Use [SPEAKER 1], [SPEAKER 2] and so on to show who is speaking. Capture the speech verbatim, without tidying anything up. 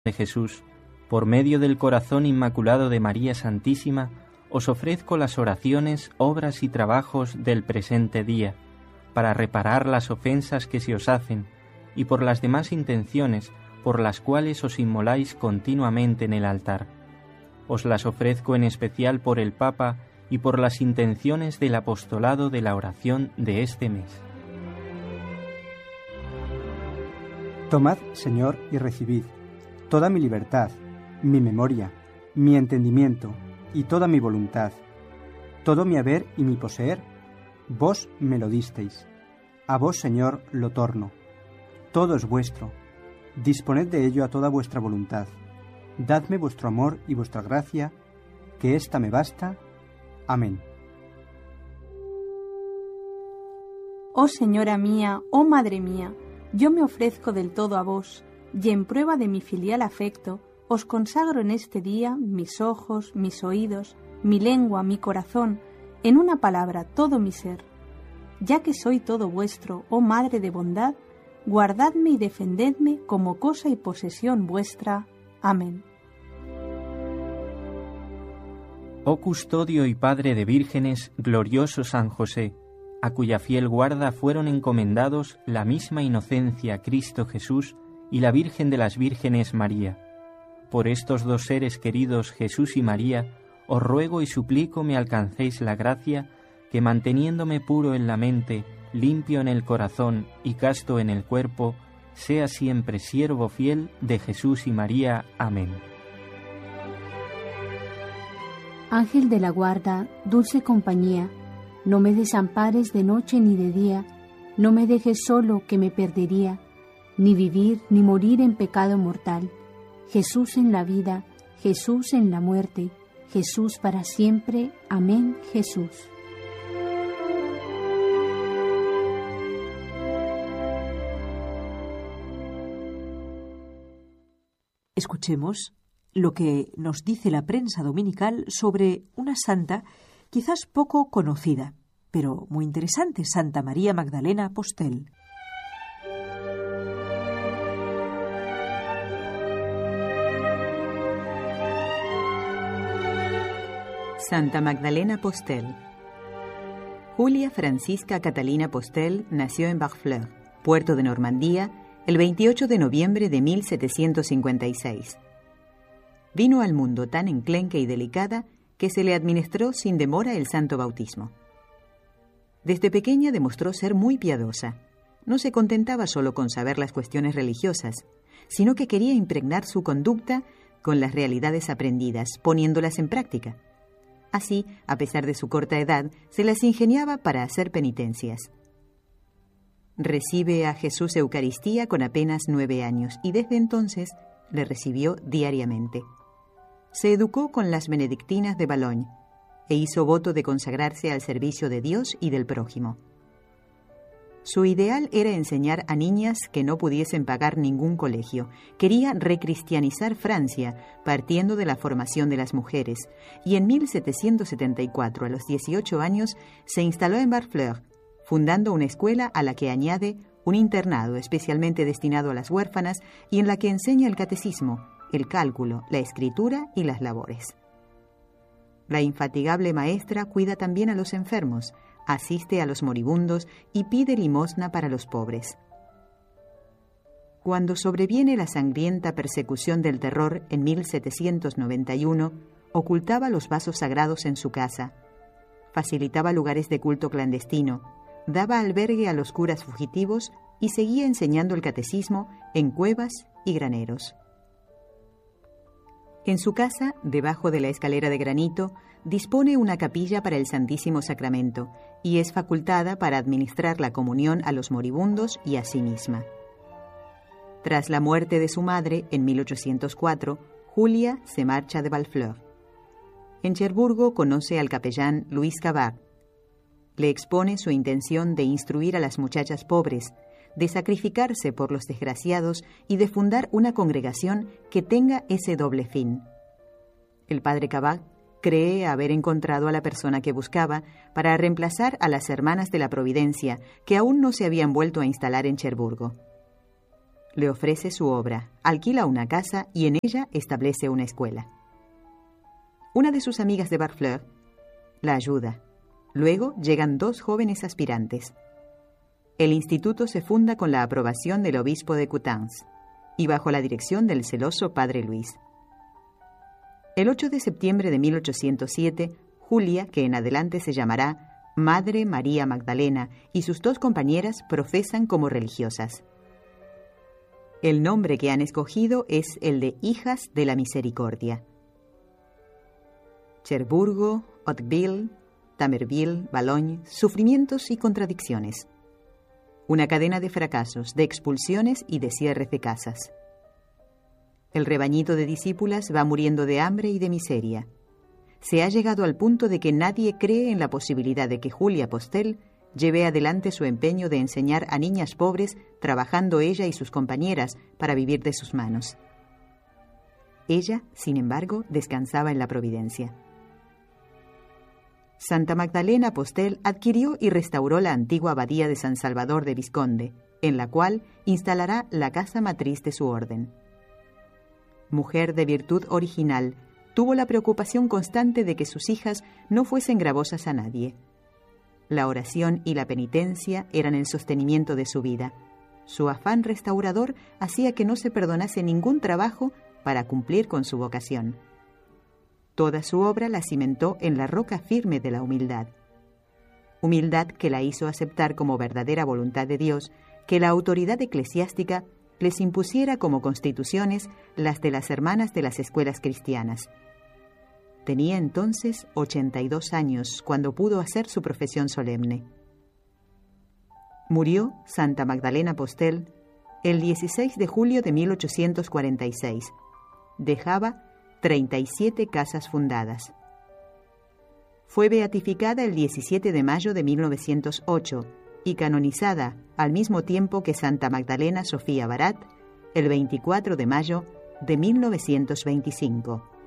[SPEAKER 1] de Jesús, por medio del corazón inmaculado de María Santísima, os ofrezco las oraciones, obras y trabajos del presente día, para reparar las ofensas que se os hacen, y por las demás intenciones por las cuales os inmoláis continuamente en el altar. Os las ofrezco en especial por el Papa y por las intenciones del apostolado de la oración de este mes.
[SPEAKER 2] Tomad, Señor, y recibid toda mi libertad, mi memoria, mi entendimiento y toda mi voluntad, todo mi haber y mi poseer, vos me lo disteis. A vos, Señor, lo torno. Todo es vuestro. Disponed de ello a toda vuestra voluntad. Dadme vuestro amor y vuestra gracia, que ésta me basta. Amén.
[SPEAKER 3] Oh Señora mía, oh Madre mía, yo me ofrezco del todo a vos, y en prueba de mi filial afecto, os consagro en este día mis ojos, mis oídos, mi lengua, mi corazón, en una palabra, todo mi ser. Ya que soy todo vuestro, oh Madre de bondad, guardadme y defendedme como cosa y posesión vuestra. Amén.
[SPEAKER 1] Oh custodio y padre de vírgenes, glorioso San José, a cuya fiel guarda fueron encomendados la misma inocencia Cristo Jesús y la Virgen de las Vírgenes María. Por estos dos seres queridos, Jesús y María, os ruego y suplico me alcancéis la gracia que, manteniéndome puro en la mente, limpio en el corazón y casto en el cuerpo, sea siempre siervo fiel de Jesús y María. Amén.
[SPEAKER 4] Ángel de la guarda, dulce compañía, no me desampares de noche ni de día, no me dejes solo que me perdería, ni vivir ni morir en pecado mortal. Jesús en la vida, Jesús en la muerte, Jesús para siempre. Amén, Jesús.
[SPEAKER 5] Escuchemos lo que nos dice la prensa dominical sobre una santa quizás poco conocida, pero muy interesante, Santa María Magdalena Postel.
[SPEAKER 6] Santa Magdalena Postel. Julia Francisca Catalina Postel nació en Barfleur, puerto de Normandía, el veintiocho de noviembre de mil setecientos cincuenta y seis. Vino al mundo tan enclenque y delicada que se le administró sin demora el santo bautismo. Desde pequeña demostró ser muy piadosa. No se contentaba solo con saber las cuestiones religiosas, sino que quería impregnar su conducta con las realidades aprendidas, poniéndolas en práctica. Así, a pesar de su corta edad, se las ingeniaba para hacer penitencias. Recibe a Jesús Eucaristía con apenas nueve años y desde entonces le recibió diariamente. Se educó con las benedictinas de Bologne e hizo voto de consagrarse al servicio de Dios y del prójimo. Su ideal era enseñar a niñas que no pudiesen pagar ningún colegio. Quería recristianizar Francia, partiendo de la formación de las mujeres, y en mil setecientos setenta y cuatro, a los dieciocho años, se instaló en Barfleur, fundando una escuela a la que añade un internado especialmente destinado a las huérfanas y en la que enseña el catecismo, el cálculo, la escritura y las labores. La infatigable maestra cuida también a los enfermos, asiste a los moribundos y pide limosna para los pobres. Cuando sobreviene la sangrienta persecución del terror en mil setecientos noventa y uno, ocultaba los vasos sagrados en su casa, facilitaba lugares de culto clandestino, daba albergue a los curas fugitivos y seguía enseñando el catecismo en cuevas y graneros. En su casa, debajo de la escalera de granito, dispone una capilla para el Santísimo Sacramento y es facultada para administrar la comunión a los moribundos y a sí misma. Tras la muerte de su madre, en mil ochocientos cuatro, Julia se marcha de Barfleur. En Cherburgo conoce al capellán Luis Cabard. Le expone su intención de instruir a las muchachas pobres, de sacrificarse por los desgraciados y de fundar una congregación que tenga ese doble fin. El padre Cabard cree haber encontrado a la persona que buscaba para reemplazar a las Hermanas de la Providencia, que aún no se habían vuelto a instalar en Cherburgo. Le ofrece su obra, alquila una casa y en ella establece una escuela. Una de sus amigas de Barfleur la ayuda. Luego llegan dos jóvenes aspirantes. El instituto se funda con la aprobación del obispo de Coutances y bajo la dirección del celoso padre Luis. El ocho de septiembre de mil ochocientos siete, Julia, que en adelante se llamará Madre María Magdalena, y sus dos compañeras profesan como religiosas. El nombre que han escogido es el de Hijas de la Misericordia. Cherburgo, Hauteville, Tamerville, Balogne, sufrimientos y contradicciones. Una cadena de fracasos, de expulsiones y de cierres de casas. El rebañito de discípulas va muriendo de hambre y de miseria. Se ha llegado al punto de que nadie cree en la posibilidad de que Julia Postel lleve adelante su empeño de enseñar a niñas pobres, trabajando ella y sus compañeras para vivir de sus manos. Ella, sin embargo, descansaba en la providencia. Santa Magdalena Postel adquirió y restauró la antigua abadía de San Salvador de Visconde, en la cual instalará la casa matriz de su orden. Mujer de virtud original, tuvo la preocupación constante de que sus hijas no fuesen gravosas a nadie. La oración y la penitencia eran el sostenimiento de su vida. Su afán restaurador hacía que no se perdonase ningún trabajo para cumplir con su vocación. Toda su obra la cimentó en la roca firme de la humildad. Humildad que la hizo aceptar como verdadera voluntad de Dios que la autoridad eclesiástica les impusiera como constituciones las de las hermanas de las escuelas cristianas. Tenía entonces ochenta y dos años cuando pudo hacer su profesión solemne. Murió Santa Magdalena Postel el dieciséis de julio de mil ochocientos cuarenta y seis. Dejaba treinta y siete casas fundadas. Fue beatificada el diecisiete de mayo de mil novecientos ocho y canonizada al mismo tiempo que Santa Magdalena Sofía Barat el veinticuatro de mayo de mil novecientos veinticinco.